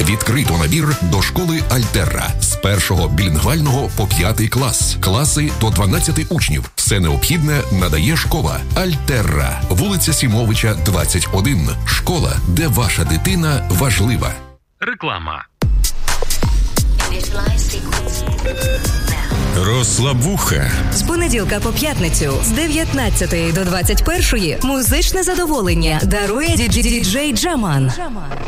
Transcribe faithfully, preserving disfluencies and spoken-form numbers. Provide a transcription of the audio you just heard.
Відкрито набір до школи Альтерра з першого білінгвального по п'ятий клас. Класи до дванадцяти учнів. Все необхідне надає школа Альтерра. Вулиця Сімовича, двадцять один. Школа, де ваша дитина важлива. Реклама. Розслабуха. З понеділка по п'ятницю з дев'ятнадцятої до двадцять першої музичне задоволення дарує діджей Джаман.